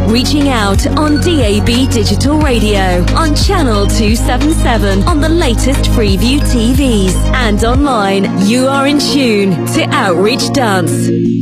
Reaching out on DAB Digital Radio, on Channel 277, on the latest Freeview TVs, and online. You are in tune to Outreach Dance.